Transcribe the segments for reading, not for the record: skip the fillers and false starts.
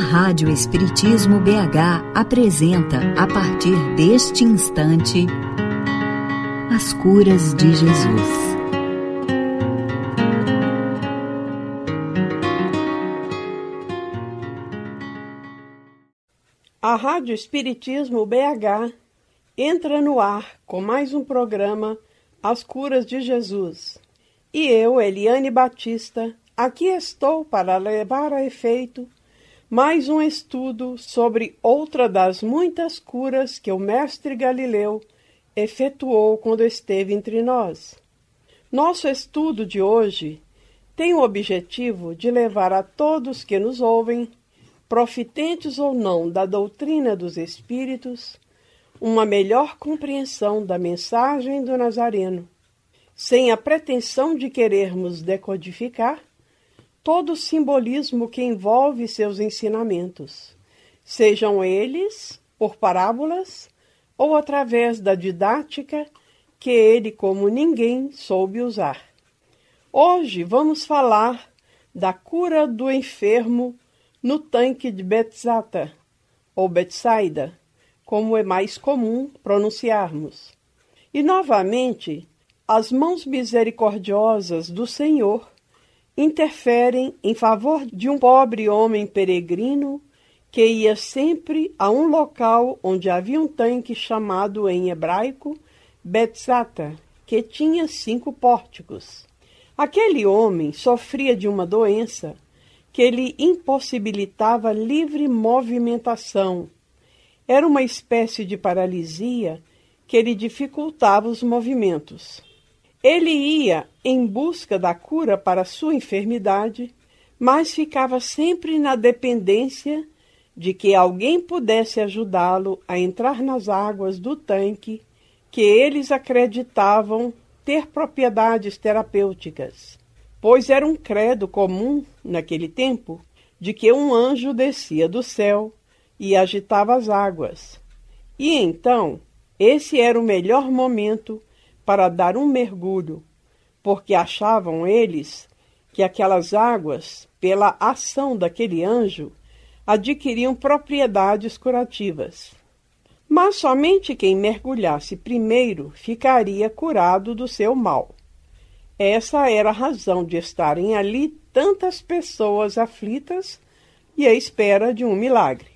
Rádio Espiritismo BH apresenta, a partir deste instante, As Curas de Jesus. A Rádio Espiritismo BH entra no ar com mais um programa, As Curas de Jesus. E eu, Eliane Batista, aqui estou para levar a efeito mais um estudo sobre outra das muitas curas que o mestre Galileu efetuou quando esteve entre nós. Nosso estudo de hoje tem o objetivo de levar a todos que nos ouvem, profitentes ou não da doutrina dos Espíritos, uma melhor compreensão da mensagem do Nazareno, sem a pretensão de querermos decodificar todo o simbolismo que envolve seus ensinamentos, sejam eles por parábolas ou através da didática que ele, como ninguém, soube usar. Hoje vamos falar da cura do enfermo no tanque de Betzata, ou Betsaida, como é mais comum pronunciarmos. E, novamente, as mãos misericordiosas do Senhor interferem em favor de um pobre homem peregrino que ia sempre a um local onde havia um tanque chamado em hebraico Betzata, que tinha 5 pórticos. Aquele homem sofria de uma doença que lhe impossibilitava livre movimentação. Era uma espécie de paralisia que lhe dificultava os movimentos. Ele ia em busca da cura para sua enfermidade, mas ficava sempre na dependência de que alguém pudesse ajudá-lo a entrar nas águas do tanque, que eles acreditavam ter propriedades terapêuticas, pois era um credo comum, naquele tempo, de que um anjo descia do céu e agitava as águas. E então, esse era o melhor momento para dar um mergulho, porque achavam eles que aquelas águas, pela ação daquele anjo, adquiriam propriedades curativas. Mas somente quem mergulhasse primeiro ficaria curado do seu mal. Essa era a razão de estarem ali tantas pessoas aflitas e à espera de um milagre.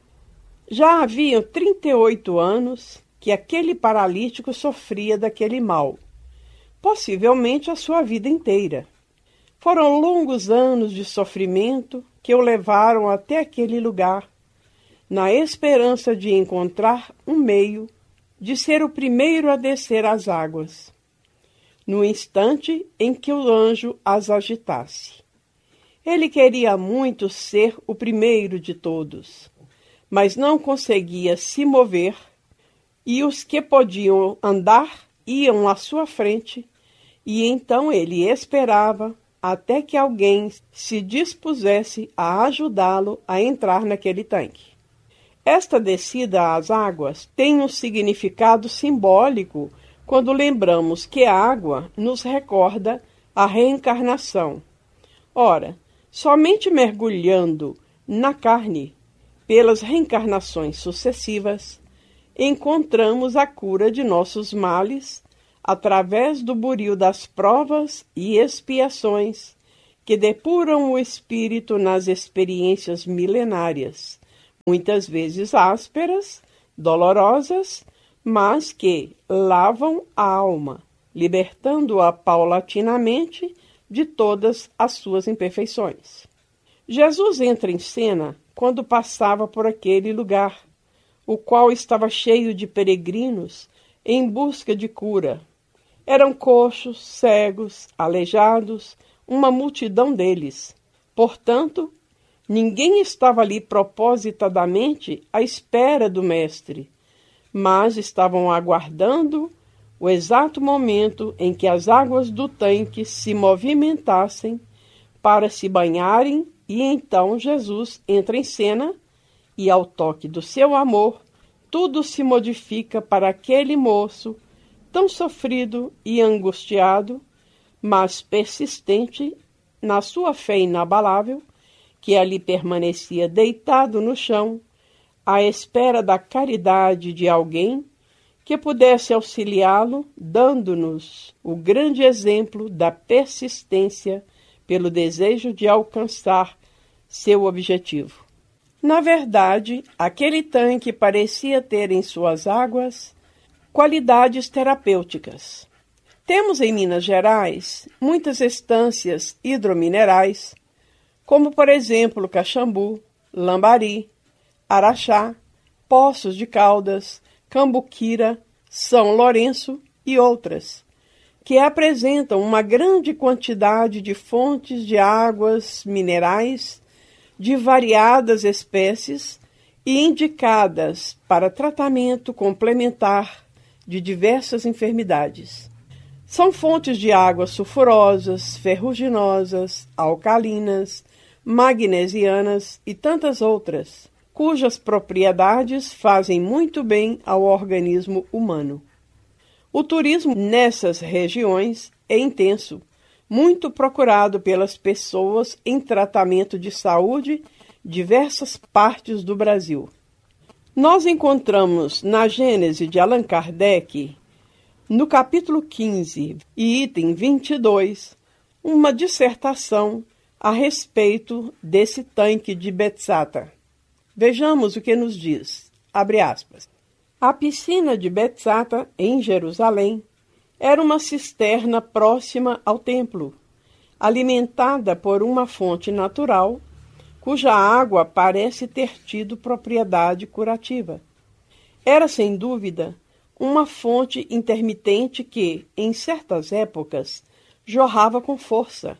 Já haviam 38 anos que aquele paralítico sofria daquele mal, possivelmente a sua vida inteira. Foram longos anos de sofrimento que o levaram até aquele lugar, na esperança de encontrar um meio de ser o primeiro a descer as águas, no instante em que o anjo as agitasse. Ele queria muito ser o primeiro de todos, mas não conseguia se mover, e os que podiam andar iam à sua frente, e então ele esperava até que alguém se dispusesse a ajudá-lo a entrar naquele tanque. Esta descida às águas tem um significado simbólico quando lembramos que a água nos recorda a reencarnação. Ora, somente mergulhando na carne, pelas reencarnações sucessivas, encontramos a cura de nossos males através do buril das provas e expiações que depuram o espírito nas experiências milenárias, muitas vezes ásperas, dolorosas, mas que lavam a alma, libertando-a paulatinamente de todas as suas imperfeições. Jesus entra em cena quando passava por aquele lugar, o qual estava cheio de peregrinos em busca de cura. Eram coxos, cegos, aleijados, uma multidão deles. Portanto, ninguém estava ali propositadamente à espera do mestre, mas estavam aguardando o exato momento em que as águas do tanque se movimentassem para se banharem, e então Jesus entra em cena e, ao toque do seu amor, tudo se modifica para aquele moço tão sofrido e angustiado, mas persistente na sua fé inabalável, que ali permanecia deitado no chão, à espera da caridade de alguém que pudesse auxiliá-lo, dando-nos o grande exemplo da persistência pelo desejo de alcançar seu objetivo. Na verdade, aquele tanque parecia ter em suas águas qualidades terapêuticas. Temos em Minas Gerais muitas estâncias hidrominerais, como por exemplo Caxambu, Lambari, Araxá, Poços de Caldas, Cambuquira, São Lourenço e outras, que apresentam uma grande quantidade de fontes de águas minerais de variadas espécies e indicadas para tratamento complementar de diversas enfermidades. São fontes de águas sulfurosas, ferruginosas, alcalinas, magnesianas e tantas outras, cujas propriedades fazem muito bem ao organismo humano. O turismo nessas regiões é intenso, muito procurado pelas pessoas em tratamento de saúde em diversas partes do Brasil. Nós encontramos na Gênese de Allan Kardec, no capítulo 15 e item 22, uma dissertação a respeito desse tanque de Betsata. Vejamos o que nos diz. Abre aspas. A piscina de Betsata, em Jerusalém, era uma cisterna próxima ao templo, alimentada por uma fonte natural, cuja água parece ter tido propriedade curativa. Era, sem dúvida, uma fonte intermitente que, em certas épocas, jorrava com força,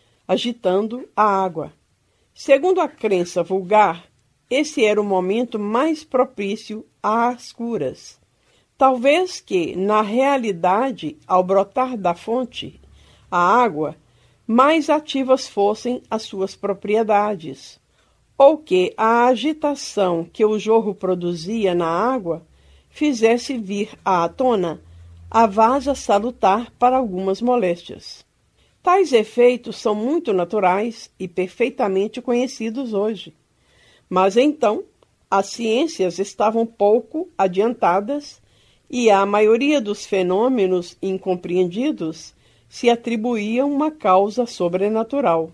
agitando a água. Segundo a crença vulgar, esse era o momento mais propício às curas. Talvez que, na realidade, ao brotar da fonte, a água, mais ativas fossem as suas propriedades, ou que a agitação que o jorro produzia na água fizesse vir à tona a vasa salutar para algumas moléstias. Tais efeitos são muito naturais e perfeitamente conhecidos hoje. Mas então, as ciências estavam pouco adiantadas e a maioria dos fenômenos incompreendidos se atribuíam uma causa sobrenatural.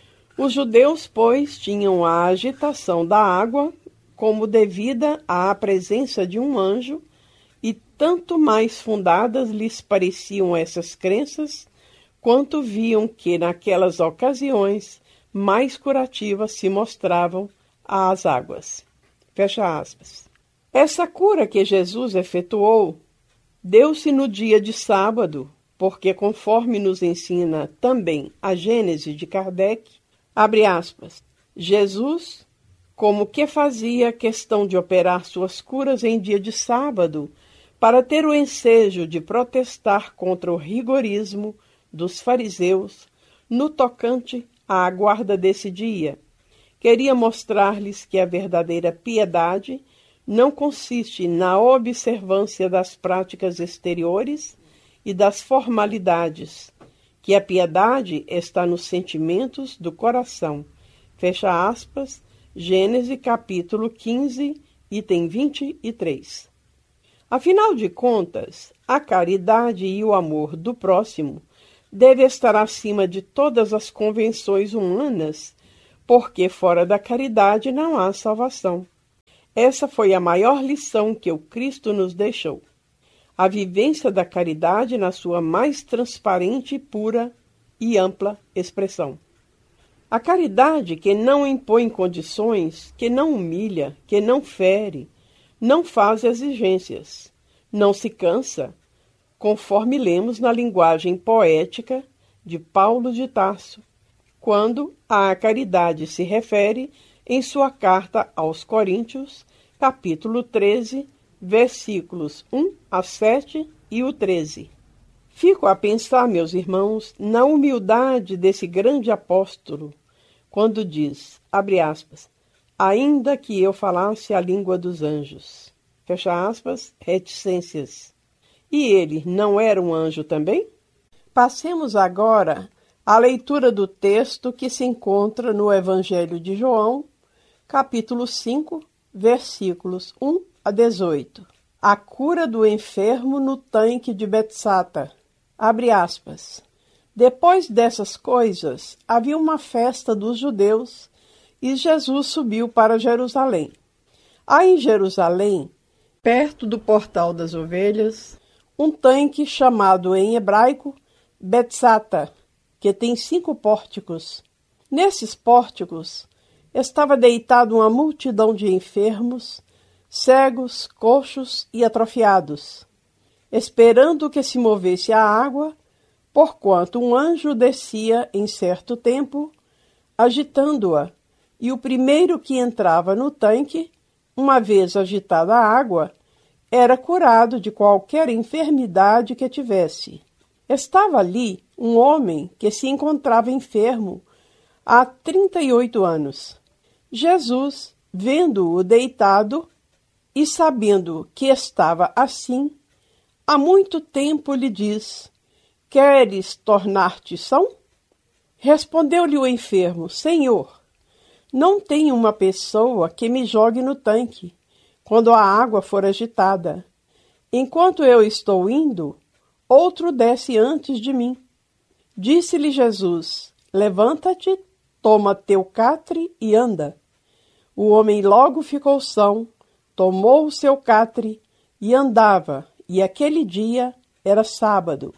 Os judeus, pois, tinham a agitação da água como devida à presença de um anjo, e tanto mais fundadas lhes pareciam essas crenças, quanto viam que, naquelas ocasiões, mais curativas se mostravam as águas. Fecha aspas. Essa cura que Jesus efetuou deu-se no dia de sábado, porque, conforme nos ensina também a Gênese de Kardec, abre aspas, Jesus, como que fazia questão de operar suas curas em dia de sábado, para ter o ensejo de protestar contra o rigorismo dos fariseus no tocante à guarda desse dia. Queria mostrar-lhes que a verdadeira piedade não consiste na observância das práticas exteriores e das formalidades, que a piedade está nos sentimentos do coração. Fecha aspas, Gênesis capítulo 15, item 23. Afinal de contas, a caridade e o amor do próximo deve estar acima de todas as convenções humanas, porque fora da caridade não há salvação. Essa foi a maior lição que o Cristo nos deixou. A vivência da caridade na sua mais transparente, pura e ampla expressão. A caridade que não impõe condições, que não humilha, que não fere, não faz exigências, não se cansa, conforme lemos na linguagem poética de Paulo de Tarso, quando à caridade se refere em sua carta aos Coríntios, capítulo 13, versículos 1 a 7 e o 13. Fico a pensar, meus irmãos, na humildade desse grande apóstolo, quando diz, abre aspas, ainda que eu falasse a língua dos anjos, fecha aspas, reticências. E ele não era um anjo também? Passemos agora a leitura do texto que se encontra no Evangelho de João, capítulo 5, versículos 1 a 18. A cura do enfermo no tanque de Betsata. Abre aspas. Depois dessas coisas, havia uma festa dos judeus e Jesus subiu para Jerusalém. Há em Jerusalém, perto do Portal das Ovelhas, um tanque chamado em hebraico Betsata, que tem 5 pórticos. Nesses pórticos estava deitada uma multidão de enfermos, cegos, coxos e atrofiados, esperando que se movesse a água, porquanto um anjo descia em certo tempo, agitando-a, e o primeiro que entrava no tanque, uma vez agitada a água, era curado de qualquer enfermidade que tivesse. Estava ali um homem que se encontrava enfermo há 38 anos. Jesus, vendo-o deitado e sabendo que estava assim, há muito tempo lhe diz: Queres tornar-te são? Respondeu-lhe o enfermo: Senhor, não tenho uma pessoa que me jogue no tanque, quando a água for agitada. Enquanto eu estou indo, outro desce antes de mim. Disse-lhe Jesus: Levanta-te, toma teu catre e anda. O homem logo ficou são, tomou o seu catre e andava, e aquele dia era sábado.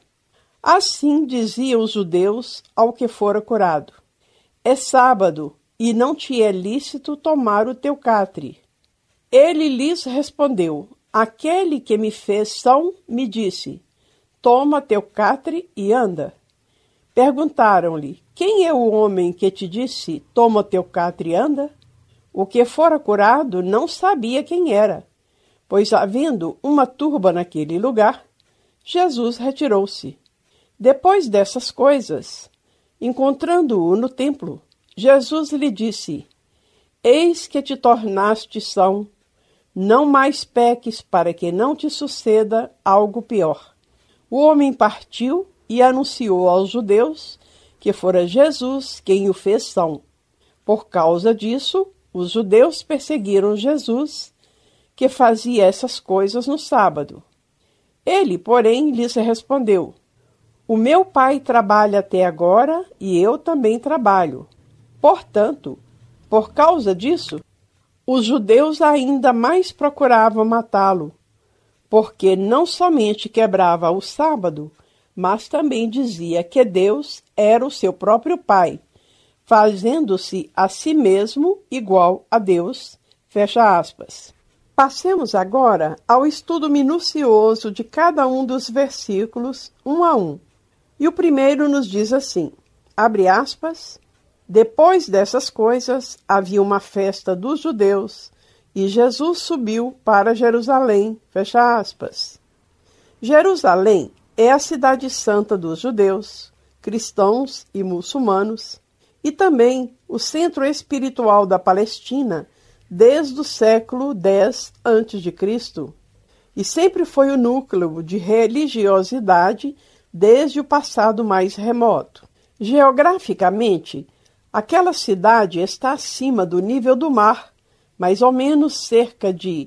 Assim diziam os judeus ao que fora curado: É sábado, e não te é lícito tomar o teu catre. Ele lhes respondeu: Aquele que me fez são me disse: Toma teu catre e anda. Perguntaram-lhe: Quem é o homem que te disse: Toma teu catre e anda? O que fora curado não sabia quem era, pois, havendo uma turba naquele lugar, Jesus retirou-se. Depois dessas coisas, encontrando-o no templo, Jesus lhe disse: Eis que te tornaste são, não mais peques para que não te suceda algo pior. O homem partiu e anunciou aos judeus que fora Jesus quem o fez são. Por causa disso, os judeus perseguiram Jesus, que fazia essas coisas no sábado. Ele, porém, lhes respondeu: O meu Pai trabalha até agora e eu também trabalho. Portanto, por causa disso, os judeus ainda mais procuravam matá-lo, porque não somente quebrava o sábado, mas também dizia que Deus era o seu próprio Pai, fazendo-se a si mesmo igual a Deus. Fecha aspas. Passemos agora ao estudo minucioso de cada um dos versículos, um a um. E o primeiro nos diz assim, abre aspas, Depois dessas coisas, havia uma festa dos judeus, e Jesus subiu para Jerusalém, fecha aspas. Jerusalém é a cidade santa dos judeus, cristãos e muçulmanos, e também o centro espiritual da Palestina desde o século X a.C., e sempre foi o núcleo de religiosidade desde o passado mais remoto. Geograficamente, aquela cidade está acima do nível do mar, mais ou menos cerca de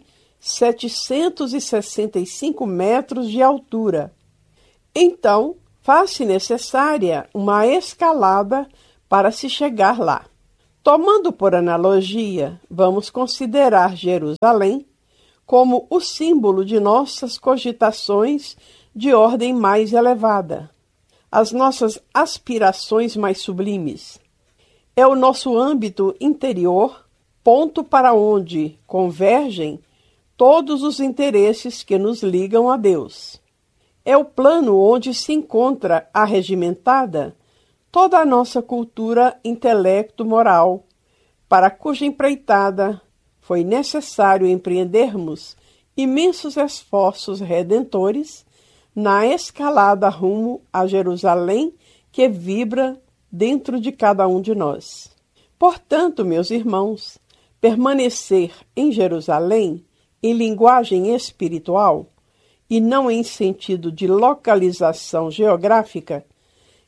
765 metros de altura. Então, faz-se necessária uma escalada para se chegar lá. Tomando por analogia, vamos considerar Jerusalém como o símbolo de nossas cogitações de ordem mais elevada, as nossas aspirações mais sublimes. É o nosso âmbito interior, ponto para onde convergem todos os interesses que nos ligam a Deus. É o plano onde se encontra arregimentada toda a nossa cultura intelecto-moral, para cuja empreitada foi necessário empreendermos imensos esforços redentores na escalada rumo a Jerusalém que vibra dentro de cada um de nós. Portanto, meus irmãos, permanecer em Jerusalém, em linguagem espiritual, e não em sentido de localização geográfica,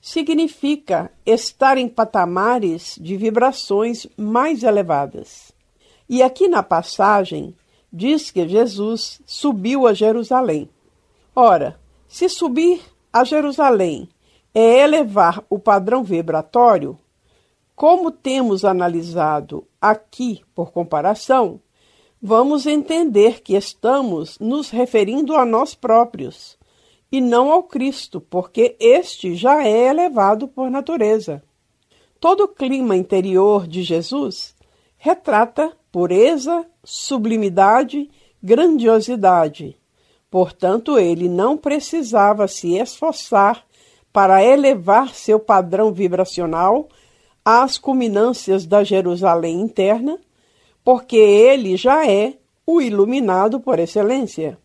significa estar em patamares de vibrações mais elevadas. E aqui na passagem diz que Jesus subiu a Jerusalém. Ora, se subir a Jerusalém é elevar o padrão vibratório, como temos analisado aqui por comparação, vamos entender que estamos nos referindo a nós próprios e não ao Cristo, porque este já é elevado por natureza. Todo o clima interior de Jesus retrata pureza, sublimidade, grandiosidade. Portanto, ele não precisava se esforçar para elevar seu padrão vibracional às culminâncias da Jerusalém interna, porque ele já é o iluminado por excelência.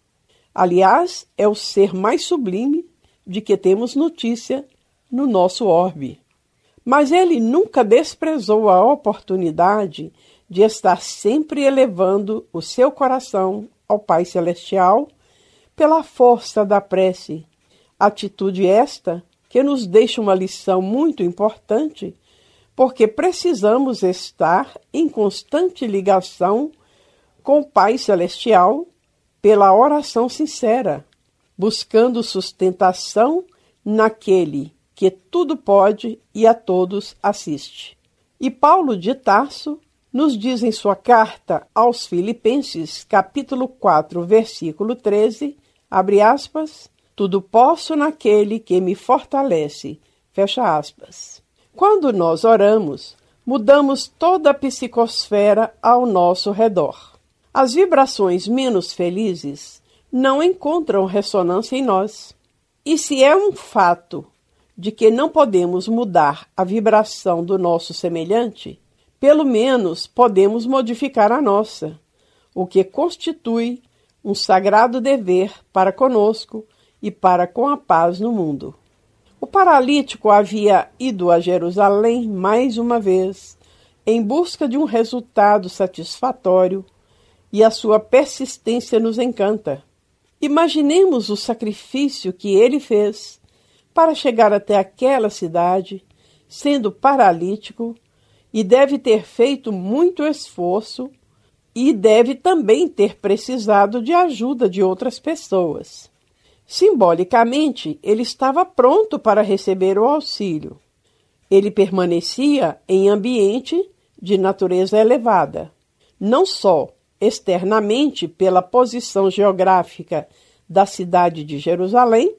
Aliás, é o ser mais sublime de que temos notícia no nosso orbe. Mas ele nunca desprezou a oportunidade de estar sempre elevando o seu coração ao Pai Celestial pela força da prece. Atitude esta que nos deixa uma lição muito importante, porque precisamos estar em constante ligação com o Pai Celestial pela oração sincera, buscando sustentação naquele que tudo pode e a todos assiste. E Paulo de Tarso nos diz em sua carta aos Filipenses, capítulo 4, versículo 13, abre aspas, tudo posso naquele que me fortalece, fecha aspas. Quando nós oramos, mudamos toda a psicosfera ao nosso redor. As vibrações menos felizes não encontram ressonância em nós. E se é um fato de que não podemos mudar a vibração do nosso semelhante, pelo menos podemos modificar a nossa, o que constitui um sagrado dever para conosco e para com a paz no mundo. O paralítico havia ido a Jerusalém mais uma vez, em busca de um resultado satisfatório, e a sua persistência nos encanta. Imaginemos o sacrifício que ele fez para chegar até aquela cidade, sendo paralítico, e deve ter feito muito esforço e deve também ter precisado de ajuda de outras pessoas. Simbolicamente, ele estava pronto para receber o auxílio. Ele permanecia em ambiente de natureza elevada, não só externamente pela posição geográfica da cidade de Jerusalém,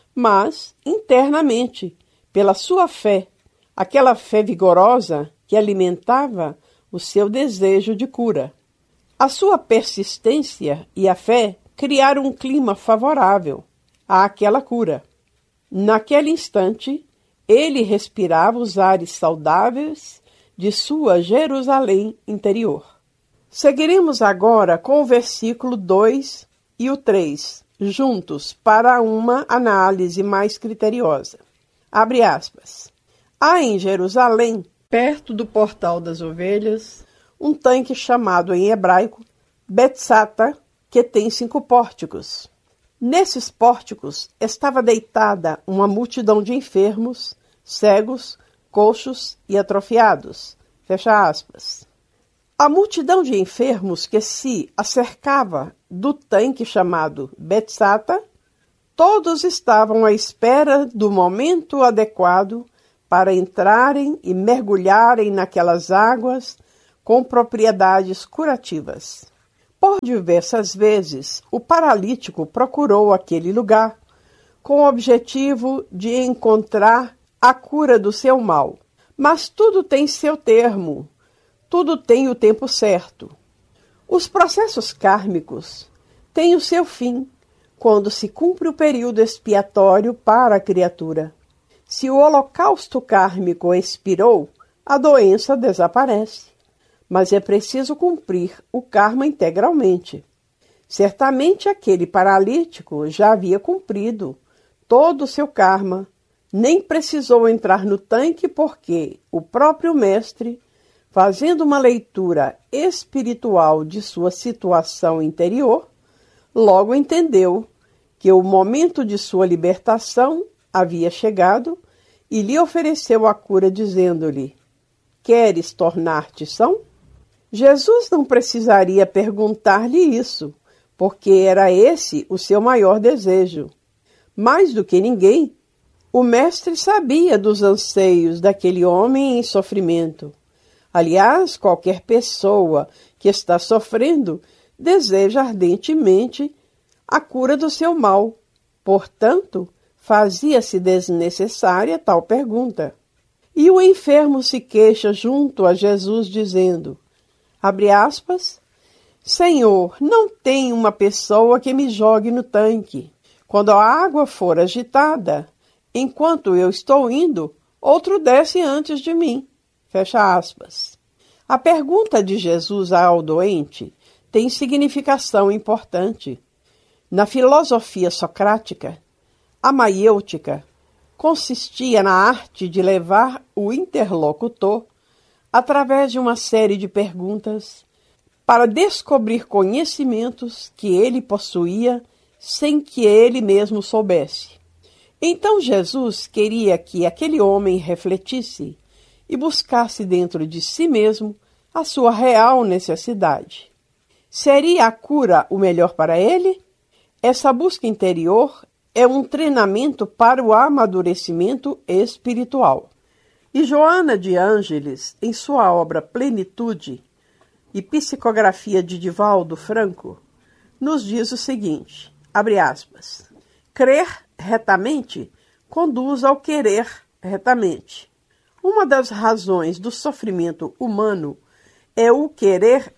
mas internamente pela sua fé, aquela fé vigorosa que alimentava o seu desejo de cura. A sua persistência e a fé criaram um clima favorável àquela cura. Naquele instante, ele respirava os ares saudáveis de sua Jerusalém interior. Seguiremos agora com o versículo 2 e o 3, juntos, para uma análise mais criteriosa. Abre aspas. Há em Jerusalém, perto do Portal das Ovelhas, um tanque chamado em hebraico Betzata, que tem 5 pórticos. Nesses pórticos estava deitada uma multidão de enfermos, cegos, coxos e atrofiados. Fecha aspas. A multidão de enfermos que se acercava do tanque chamado Betzata, todos estavam à espera do momento adequado para entrarem e mergulharem naquelas águas com propriedades curativas. Por diversas vezes, o paralítico procurou aquele lugar com o objetivo de encontrar a cura do seu mal. Mas tudo tem seu termo, tudo tem o tempo certo. Os processos kármicos têm o seu fim quando se cumpre o período expiatório para a criatura. Se o holocausto kármico expirou, a doença desaparece. Mas é preciso cumprir o karma integralmente. Certamente aquele paralítico já havia cumprido todo o seu karma, nem precisou entrar no tanque porque o próprio mestre, fazendo uma leitura espiritual de sua situação interior, logo entendeu que o momento de sua libertação havia chegado e lhe ofereceu a cura, dizendo-lhe: queres tornar-te são? Jesus não precisaria perguntar-lhe isso, porque era esse o seu maior desejo. Mais do que ninguém, o mestre sabia dos anseios daquele homem em sofrimento. Aliás, qualquer pessoa que está sofrendo deseja ardentemente a cura do seu mal. Portanto, fazia-se desnecessária tal pergunta. E o enfermo se queixa junto a Jesus, dizendo, abre aspas, Senhor, não tem uma pessoa que me jogue no tanque. Quando a água for agitada, enquanto eu estou indo, outro desce antes de mim. Fecha aspas. A pergunta de Jesus ao doente tem significação importante. Na filosofia socrática, a maiêutica consistia na arte de levar o interlocutor, através de uma série de perguntas, para descobrir conhecimentos que ele possuía sem que ele mesmo soubesse. Então Jesus queria que aquele homem refletisse e buscasse dentro de si mesmo a sua real necessidade. Seria a cura o melhor para ele? Essa busca interior é um treinamento para o amadurecimento espiritual. E Joana de Ângeles, em sua obra Plenitude e Psicografia de Divaldo Franco, nos diz o seguinte, abre aspas, crer retamente conduz ao querer retamente. Uma das razões do sofrimento humano é o querer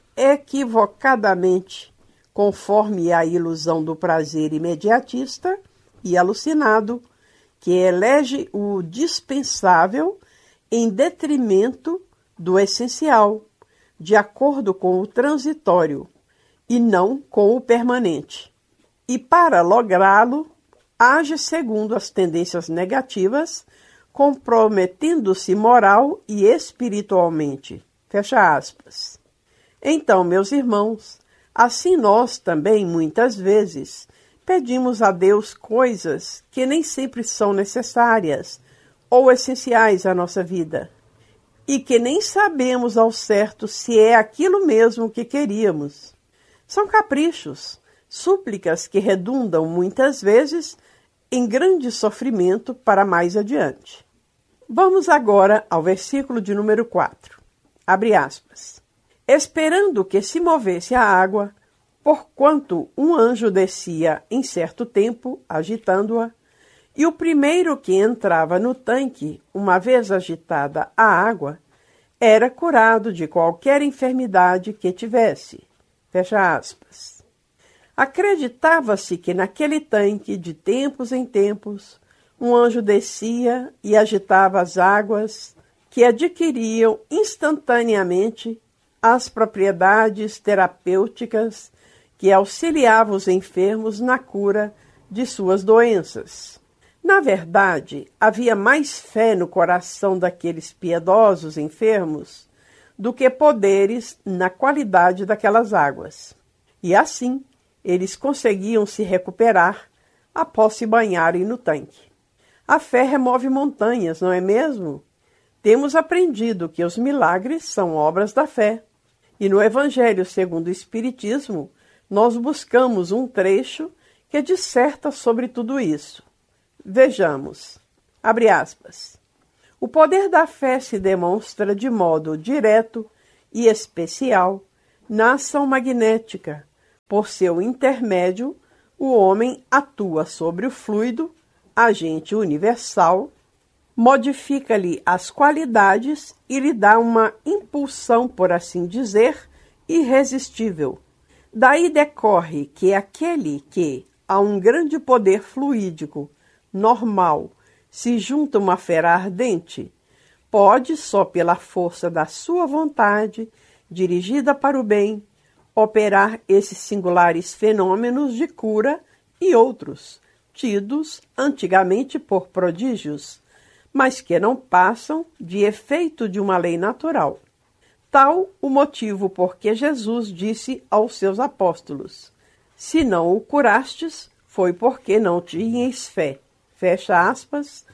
equivocadamente, conforme a ilusão do prazer imediatista e alucinado, que elege o dispensável em detrimento do essencial, de acordo com o transitório, e não com o permanente. E para lográ-lo, age segundo as tendências negativas, comprometendo-se moral e espiritualmente. Fecha aspas. Então, meus irmãos, assim nós também, muitas vezes, pedimos a Deus coisas que nem sempre são necessárias ou essenciais à nossa vida, e que nem sabemos ao certo se é aquilo mesmo que queríamos. São caprichos, súplicas que redundam muitas vezes em grande sofrimento para mais adiante. Vamos agora ao versículo de número 4. Abre aspas. Esperando que se movesse a água, porquanto um anjo descia em certo tempo, agitando-a, e o primeiro que entrava no tanque, uma vez agitada a água, era curado de qualquer enfermidade que tivesse. Fecha aspas. Acreditava-se que naquele tanque, de tempos em tempos, um anjo descia e agitava as águas que adquiriam instantaneamente as propriedades terapêuticas que auxiliavam os enfermos na cura de suas doenças. Na verdade, havia mais fé no coração daqueles piedosos enfermos do que poderes na qualidade daquelas águas. E assim, eles conseguiam se recuperar após se banharem no tanque. A fé remove montanhas, não é mesmo? Temos aprendido que os milagres são obras da fé. E no Evangelho segundo o Espiritismo, nós buscamos um trecho que disserta sobre tudo isso. Vejamos, abre aspas, o poder da fé se demonstra de modo direto e especial na ação magnética. Por seu intermédio, o homem atua sobre o fluido, agente universal, modifica-lhe as qualidades e lhe dá uma impulsão, por assim dizer, irresistível. Daí decorre que aquele que, a um grande poder fluídico, normal, se junta uma fé ardente, pode, só pela força da sua vontade, dirigida para o bem, operar esses singulares fenômenos de cura e outros, tidos antigamente por prodígios, mas que não passam de efeito de uma lei natural. Tal o motivo por que Jesus disse aos seus apóstolos, se não o curastes, foi porque não tinhais fé. Fecha aspas,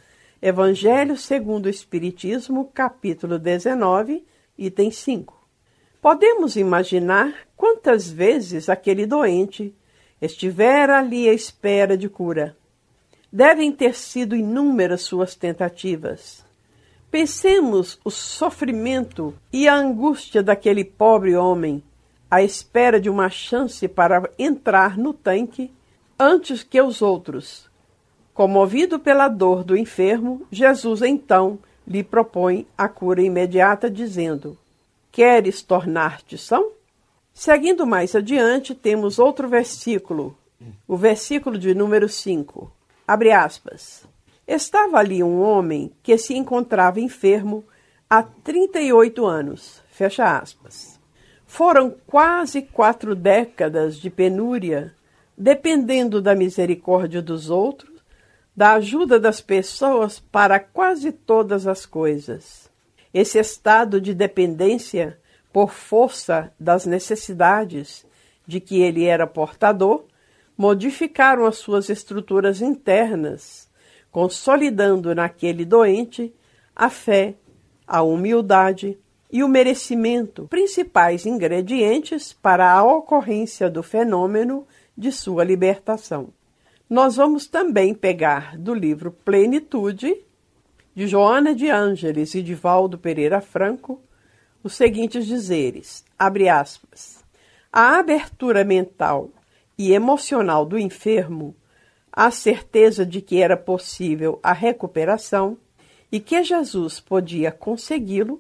Evangelho segundo o Espiritismo, capítulo 19, item 5. Podemos imaginar quantas vezes aquele doente estivera ali à espera de cura. Devem ter sido inúmeras suas tentativas. Pensemos o sofrimento e a angústia daquele pobre homem à espera de uma chance para entrar no tanque antes que os outros. Comovido pela dor do enfermo, Jesus então lhe propõe a cura imediata, dizendo: Queres tornar-te são? Seguindo mais adiante, temos outro versículo, o versículo de número 5. Abre aspas. Estava ali um homem que se encontrava enfermo há 38 anos. Fecha aspas. Foram quase 4 décadas de penúria, dependendo da misericórdia dos outros, da ajuda das pessoas para quase todas as coisas. Esse estado de dependência, por força das necessidades de que ele era portador, modificaram as suas estruturas internas, consolidando naquele doente a fé, a humildade e o merecimento, principais ingredientes para a ocorrência do fenômeno de sua libertação. Nós vamos também pegar do livro Plenitude, de Joana de Ângeles e de Valdo Pereira Franco, os seguintes dizeres, abre aspas, a abertura mental e emocional do enfermo, a certeza de que era possível a recuperação e que Jesus podia consegui-lo,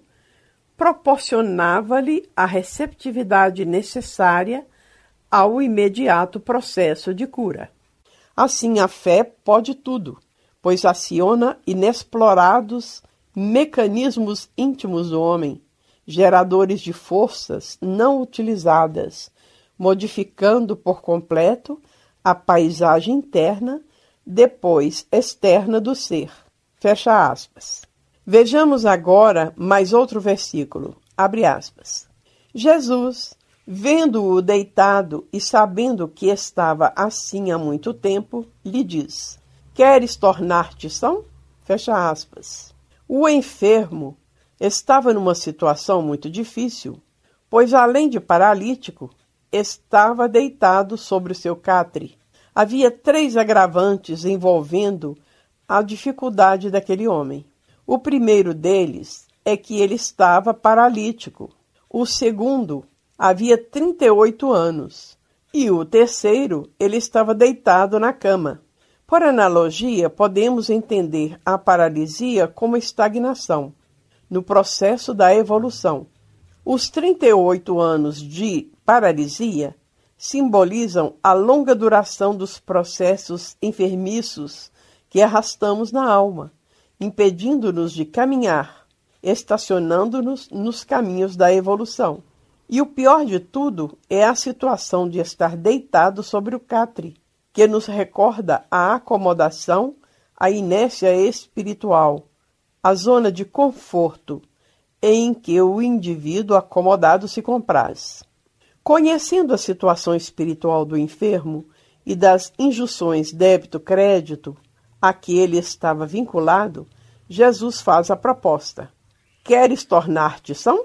proporcionava-lhe a receptividade necessária ao imediato processo de cura. Assim, a fé pode tudo, pois aciona inexplorados mecanismos íntimos do homem, geradores de forças não utilizadas, modificando por completo a paisagem interna, depois externa do ser. Fecha aspas. Vejamos agora mais outro versículo. Abre aspas. Jesus, vendo-o deitado e sabendo que estava assim há muito tempo, lhe diz, queres tornar-te são? Fecha aspas. O enfermo estava numa situação muito difícil, pois além de paralítico, estava deitado sobre o seu catre. Havia 3 agravantes envolvendo a dificuldade daquele homem. O primeiro deles é que ele estava paralítico. O segundo havia 38 anos. E o terceiro, ele estava deitado na cama. Por analogia, podemos entender a paralisia como estagnação, no processo da evolução. Os 38 anos de paralisia simbolizam a longa duração dos processos enfermiços que arrastamos na alma, impedindo-nos de caminhar, estacionando-nos nos caminhos da evolução. E o pior de tudo é a situação de estar deitado sobre o catre, que nos recorda a acomodação, a inércia espiritual, a zona de conforto em que o indivíduo acomodado se compraz. Conhecendo a situação espiritual do enfermo e das injunções débito-crédito a que ele estava vinculado, Jesus faz a proposta. Queres tornar-te são?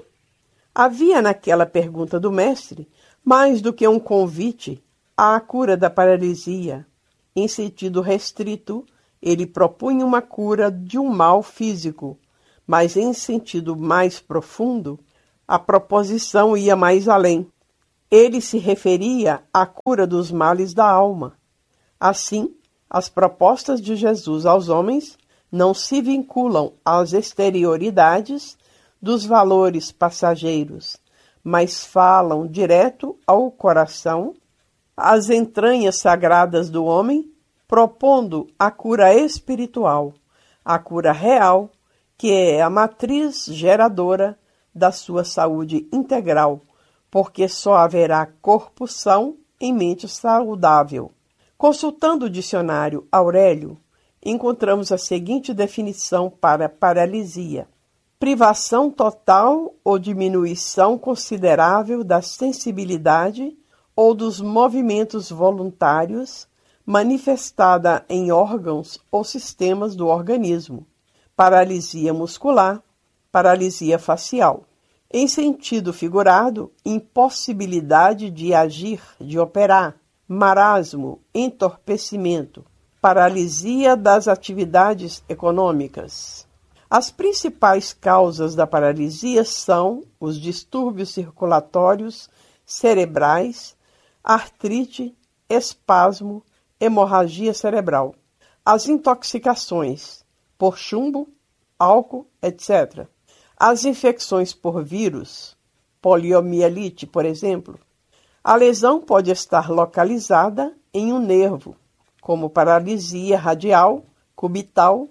Havia naquela pergunta do mestre mais do que um convite à cura da paralisia. Em sentido restrito, ele propunha uma cura de um mal físico, mas em sentido mais profundo, a proposição ia mais além. Ele se referia à cura dos males da alma. Assim, as propostas de Jesus aos homens não se vinculam às exterioridades dos valores passageiros, mas falam direto ao coração, às entranhas sagradas do homem, propondo a cura espiritual, a cura real, que é a matriz geradora da sua saúde integral, porque só haverá corpo são em mente saudável. Consultando o dicionário Aurélio, encontramos a seguinte definição para paralisia: privação total ou diminuição considerável da sensibilidade ou dos movimentos voluntários, manifestada em órgãos ou sistemas do organismo, paralisia muscular, paralisia facial. Em sentido figurado, impossibilidade de agir, de operar, marasmo, entorpecimento, paralisia das atividades econômicas. As principais causas da paralisia são os distúrbios circulatórios cerebrais, artrite, espasmo, hemorragia cerebral. As intoxicações por chumbo, álcool, etc. As infecções por vírus, poliomielite, por exemplo. A lesão pode estar localizada em um nervo, como paralisia radial, cubital,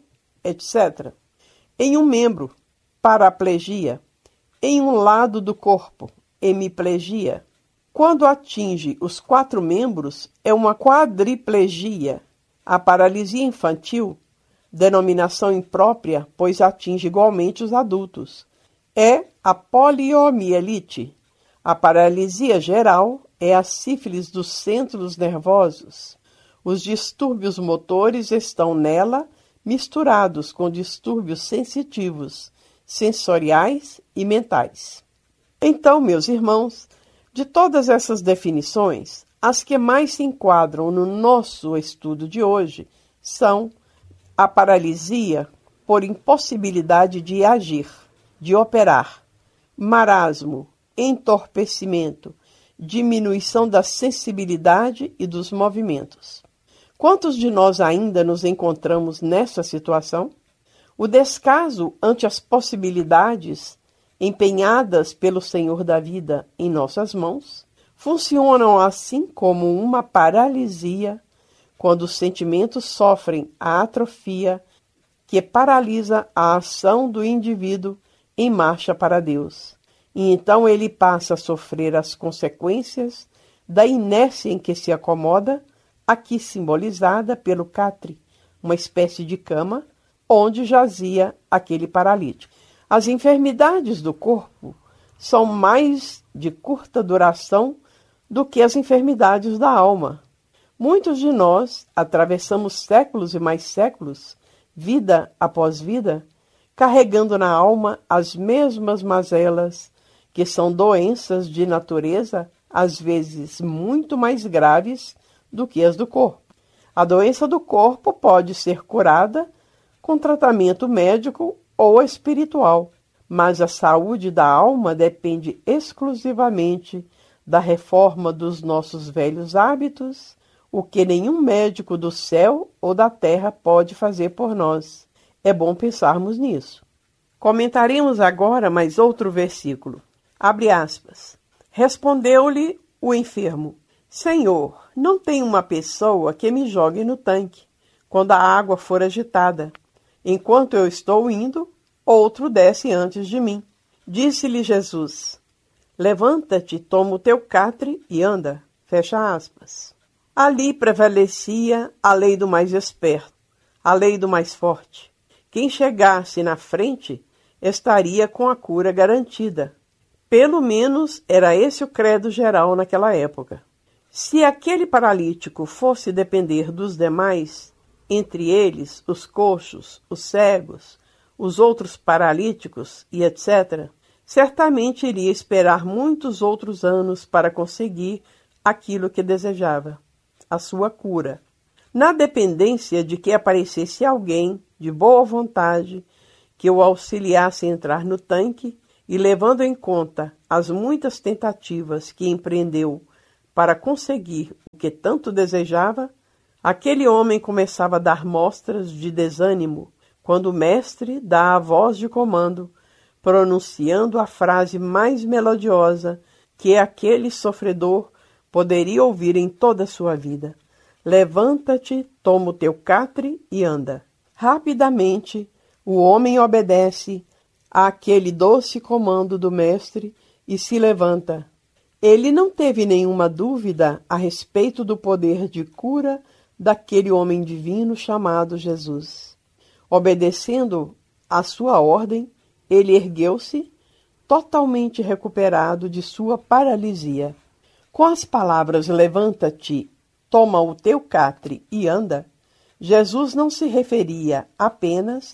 etc. Em um membro, paraplegia. Em um lado do corpo, hemiplegia. Quando atinge os 4 membros, é uma quadriplegia. A paralisia infantil, denominação imprópria, pois atinge igualmente os adultos, é a poliomielite. A paralisia geral é a sífilis dos centros nervosos. Os distúrbios motores estão nela misturados com distúrbios sensitivos, sensoriais e mentais. Então, meus irmãos, de todas essas definições, as que mais se enquadram no nosso estudo de hoje são a paralisia por impossibilidade de agir, de operar, marasmo, entorpecimento, diminuição da sensibilidade e dos movimentos. Quantos de nós ainda nos encontramos nessa situação? O descaso ante as possibilidades empenhadas pelo Senhor da vida em nossas mãos funcionam assim como uma paralisia quando os sentimentos sofrem a atrofia que paralisa a ação do indivíduo em marcha para Deus. E então ele passa a sofrer as consequências da inércia em que se acomoda, aqui simbolizada pelo catre, uma espécie de cama onde jazia aquele paralítico. As enfermidades do corpo são mais de curta duração do que as enfermidades da alma. Muitos de nós atravessamos séculos e mais séculos, vida após vida, carregando na alma as mesmas mazelas, que são doenças de natureza, às vezes muito mais graves do que as do corpo. A doença do corpo pode ser curada com tratamento médico ou espiritual, mas a saúde da alma depende exclusivamente da reforma dos nossos velhos hábitos, o que nenhum médico do céu ou da terra pode fazer por nós. É bom pensarmos nisso. Comentaremos agora mais outro versículo. Abre aspas. Respondeu-lhe o enfermo: Senhor, não tem uma pessoa que me jogue no tanque, quando a água for agitada. Enquanto eu estou indo, outro desce antes de mim. Disse-lhe Jesus: Levanta-te, toma o teu catre e anda. Fecha aspas. Ali prevalecia a lei do mais esperto, a lei do mais forte. Quem chegasse na frente estaria com a cura garantida. Pelo menos era esse o credo geral naquela época. Se aquele paralítico fosse depender dos demais, entre eles os coxos, os cegos, os outros paralíticos e etc., certamente iria esperar muitos outros anos para conseguir aquilo que desejava, a sua cura. Na dependência de que aparecesse alguém de boa vontade que o auxiliasse a entrar no tanque e, levando em conta as muitas tentativas que empreendeu para conseguir o que tanto desejava, aquele homem começava a dar mostras de desânimo quando o mestre dá a voz de comando, pronunciando a frase mais melodiosa que aquele sofredor poderia ouvir em toda a sua vida. Levanta-te, toma o teu catre e anda. Rapidamente, o homem obedece àquele doce comando do mestre e se levanta. Ele não teve nenhuma dúvida a respeito do poder de cura daquele homem divino chamado Jesus. Obedecendo à sua ordem, ele ergueu-se, totalmente recuperado de sua paralisia. Com as palavras levanta-te, toma o teu catre e anda, Jesus não se referia apenas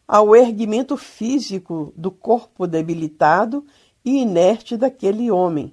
ao erguimento físico do corpo debilitado e inerte daquele homem,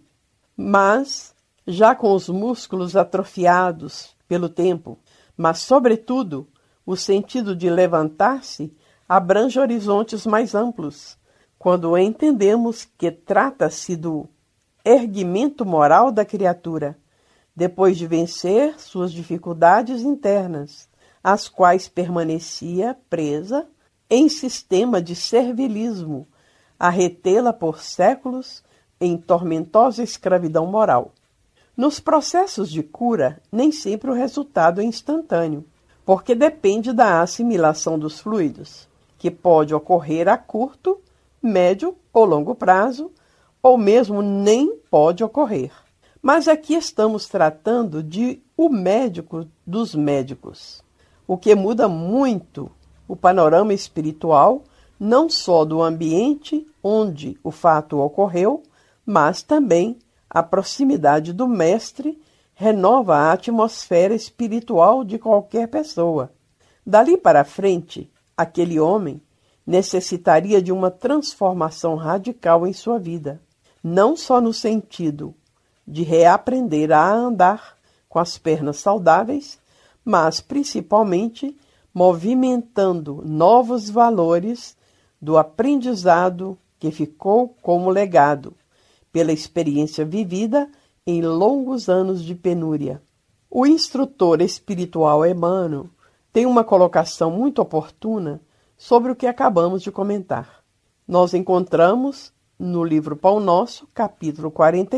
mas já com os músculos atrofiados pelo tempo, mas, sobretudo, o sentido de levantar-se abrange horizontes mais amplos, quando entendemos que trata-se do erguimento moral da criatura, depois de vencer suas dificuldades internas, às quais permanecia presa em sistema de servilismo, a retê-la por séculos em tormentosa escravidão moral. Nos processos de cura, nem sempre o resultado é instantâneo, porque depende da assimilação dos fluidos, que pode ocorrer a curto, médio ou longo prazo, ou mesmo nem pode ocorrer. Mas aqui estamos tratando de o médico dos médicos, o que muda muito o panorama espiritual, não só do ambiente onde o fato ocorreu, mas também a proximidade do mestre renova a atmosfera espiritual de qualquer pessoa. Dali para frente, aquele homem necessitaria de uma transformação radical em sua vida, não só no sentido de reaprender a andar com as pernas saudáveis, mas principalmente movimentando novos valores do aprendizado que ficou como legado pela experiência vivida em longos anos de penúria. O instrutor espiritual Emmanuel tem uma colocação muito oportuna sobre o que acabamos de comentar. Nós encontramos no livro Pão Nosso, capítulo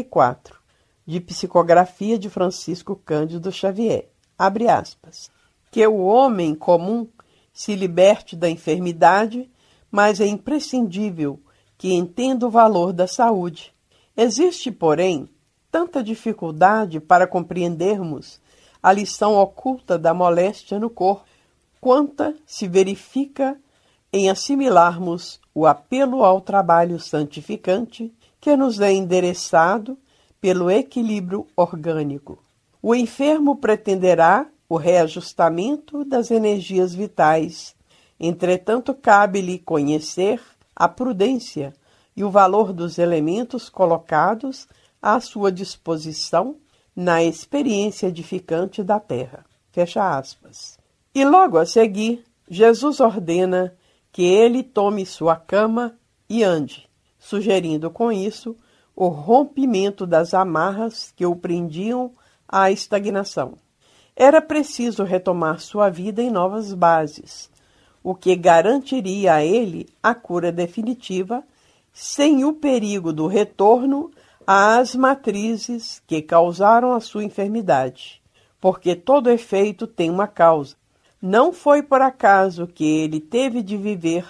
44, de Psicografia de Francisco Cândido Xavier, abre aspas, que o homem comum se liberte da enfermidade, mas é imprescindível que entenda o valor da saúde. Existe, porém, tanta dificuldade para compreendermos a lição oculta da moléstia no corpo, quanta se verifica em assimilarmos o apelo ao trabalho santificante que nos é endereçado pelo equilíbrio orgânico. O enfermo pretenderá o reajustamento das energias vitais. Entretanto, cabe-lhe conhecer a prudência e o valor dos elementos colocados à sua disposição na experiência edificante da terra. Fecha aspas. E logo a seguir, Jesus ordena que ele tome sua cama e ande, sugerindo com isso o rompimento das amarras que o prendiam à estagnação. Era preciso retomar sua vida em novas bases, o que garantiria a ele a cura definitiva, sem o perigo do retorno às matrizes que causaram a sua enfermidade, porque todo efeito tem uma causa. Não foi por acaso que ele teve de viver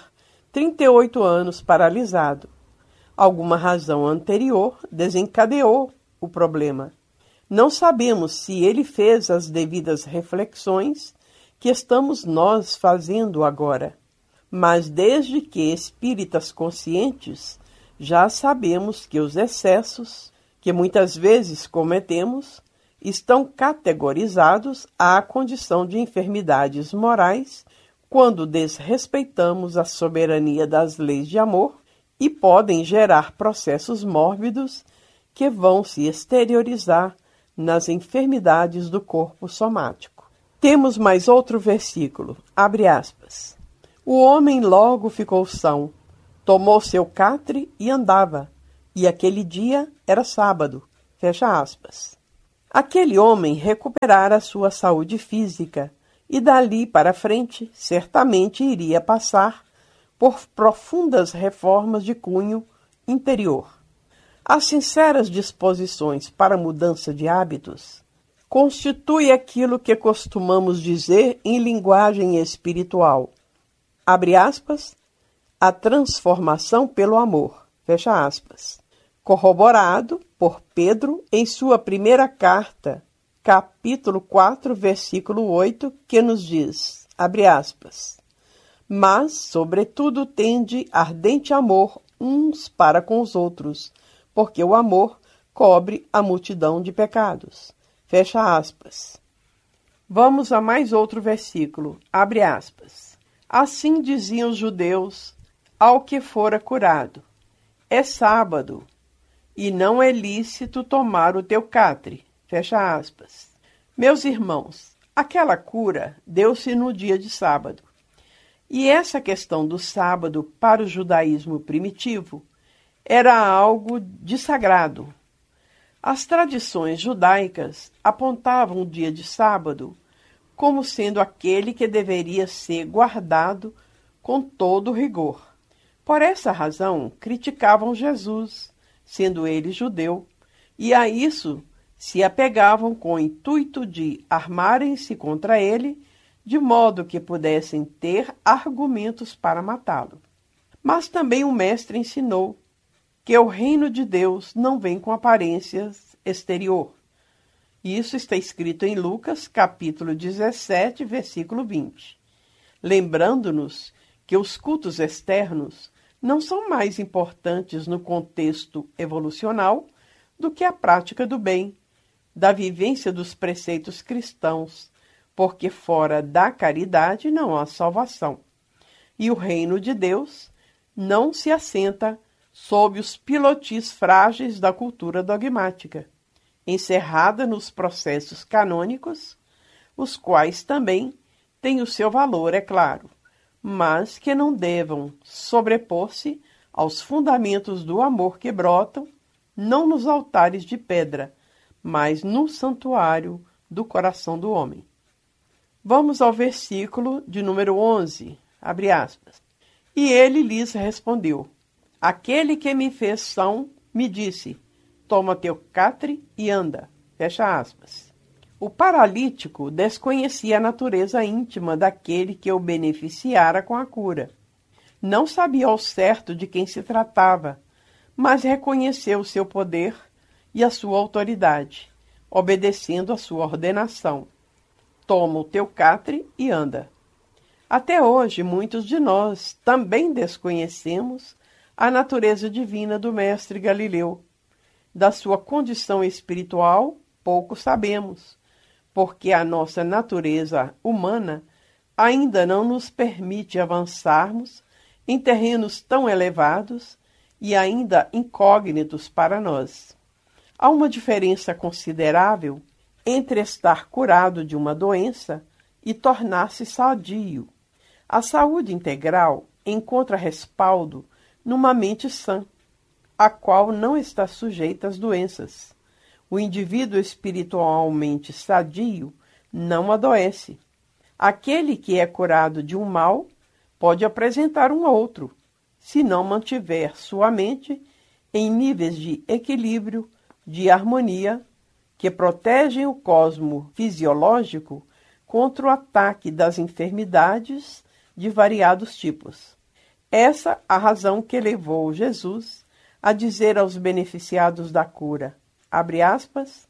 38 anos paralisado. Alguma razão anterior desencadeou o problema. Não sabemos se ele fez as devidas reflexões que estamos nós fazendo agora, mas desde que espíritas conscientes, já sabemos que os excessos, que muitas vezes cometemos, estão categorizados à condição de enfermidades morais quando desrespeitamos a soberania das leis de amor e podem gerar processos mórbidos que vão se exteriorizar nas enfermidades do corpo somático. Temos mais outro versículo, abre aspas. O homem logo ficou são, tomou seu catre e andava, e aquele dia era sábado, fecha aspas. Aquele homem recuperara a sua saúde física e dali para frente certamente iria passar por profundas reformas de cunho interior. As sinceras disposições para mudança de hábitos constitui aquilo que costumamos dizer em linguagem espiritual, abre aspas, a transformação pelo amor, fecha aspas. Corroborado por Pedro em sua primeira carta, capítulo 4, versículo 8, que nos diz, abre aspas, mas, sobretudo, tende ardente amor uns para com os outros, porque o amor cobre a multidão de pecados. Fecha aspas. Vamos a mais outro versículo, abre aspas. Assim diziam os judeus ao que fora curado: é sábado, e não é lícito tomar o teu catre. Fecha aspas. Meus irmãos, aquela cura deu-se no dia de sábado. E essa questão do sábado para o judaísmo primitivo era algo de sagrado. As tradições judaicas apontavam o dia de sábado como sendo aquele que deveria ser guardado com todo rigor. Por essa razão, criticavam Jesus, sendo ele judeu, e a isso se apegavam com o intuito de armarem-se contra ele, de modo que pudessem ter argumentos para matá-lo. Mas também o mestre ensinou que o reino de Deus não vem com aparências exterior. Isso está escrito em Lucas, capítulo 17, versículo 20. Lembrando-nos que os cultos externos não são mais importantes no contexto evolucional do que a prática do bem, da vivência dos preceitos cristãos, porque fora da caridade não há salvação. E o reino de Deus não se assenta sob os pilotis frágeis da cultura dogmática, encerrada nos processos canônicos, os quais também têm o seu valor, é claro, mas que não devam sobrepor-se aos fundamentos do amor que brotam, não nos altares de pedra, mas no santuário do coração do homem. Vamos ao versículo de número 11, abre aspas. E ele lhes respondeu: aquele que me fez são, me disse, toma teu catre e anda. Fecha aspas. O paralítico desconhecia a natureza íntima daquele que o beneficiara com a cura. Não sabia ao certo de quem se tratava, mas reconheceu o seu poder e a sua autoridade, obedecendo a sua ordenação. Toma o teu catre e anda. Até hoje, muitos de nós também desconhecemos a natureza divina do mestre Galileu. Da sua condição espiritual, pouco sabemos, porque a nossa natureza humana ainda não nos permite avançarmos em terrenos tão elevados e ainda incógnitos para nós. Há uma diferença considerável entre estar curado de uma doença e tornar-se sadio. A saúde integral encontra respaldo numa mente sã, a qual não está sujeita às doenças. O indivíduo espiritualmente sadio não adoece. Aquele que é curado de um mal pode apresentar um outro, se não mantiver sua mente em níveis de equilíbrio, de harmonia, que protegem o cosmo fisiológico contra o ataque das enfermidades de variados tipos. Essa a razão que levou Jesus a dizer aos beneficiados da cura, abre aspas,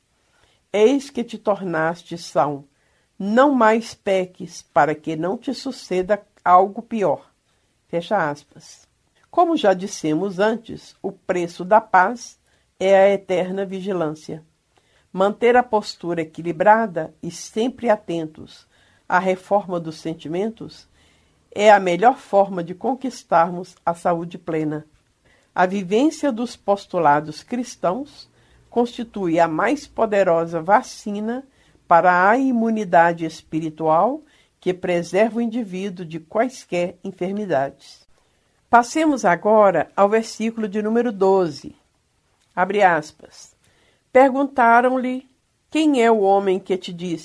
eis que te tornaste são, não mais peques, para que não te suceda algo pior. Fecha aspas. Como já dissemos antes, o preço da paz é a eterna vigilância. Manter a postura equilibrada e sempre atentos à reforma dos sentimentos é a melhor forma de conquistarmos a saúde plena. A vivência dos postulados cristãos constitui a mais poderosa vacina para a imunidade espiritual que preserva o indivíduo de quaisquer enfermidades. Passemos agora ao versículo de número 12. Abre aspas. Perguntaram-lhe, quem é o homem que te disse?